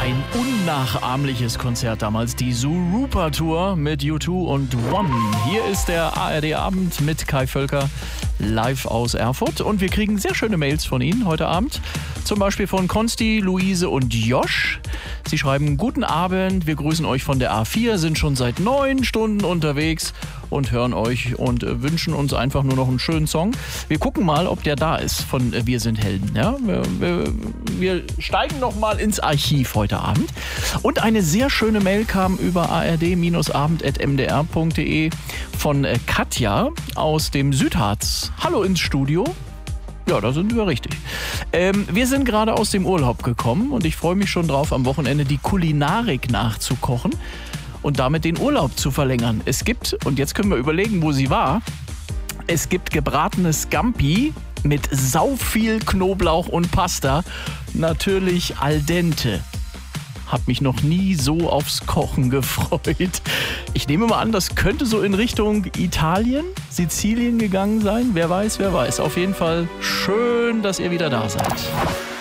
Ein unnachahmliches Konzert damals, die Surupa Tour mit U2 und One. Hier ist der ARD-Abend mit Kai Völker live aus Erfurt. Und wir kriegen sehr schöne Mails von Ihnen heute Abend. Zum Beispiel von Konsti, Luise und Josh. Sie schreiben: Guten Abend, wir grüßen euch von der A4, sind schon seit 9 Stunden unterwegs und hören euch und wünschen uns einfach nur noch einen schönen Song. Wir gucken mal, ob der da ist von Wir sind Helden. Ja? Wir steigen noch mal ins Archiv heute Abend. Und eine sehr schöne Mail kam über ard-abend@mdr.de von Katja aus dem Südharz. Hallo ins Studio. Ja, da sind wir richtig. Wir sind gerade aus dem Urlaub gekommen und ich freue mich schon drauf, am Wochenende die Kulinarik nachzukochen und damit den Urlaub zu verlängern. Es gibt, und jetzt können wir überlegen, wo sie war, es gibt gebratenes Scampi mit sau viel Knoblauch und Pasta, natürlich al dente. Hab mich noch nie so aufs Kochen gefreut. Ich nehme mal an, das könnte so in Richtung Italien, Sizilien gegangen sein. Wer weiß, wer weiß. Auf jeden Fall schön, dass ihr wieder da seid.